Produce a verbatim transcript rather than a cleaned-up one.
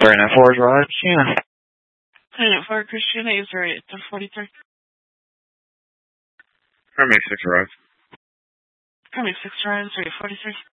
three nine four is right, Christina. three nine four, Christina, eight zero eight to forty-three. Permit six arrives. Permit six arrives, three forty-three.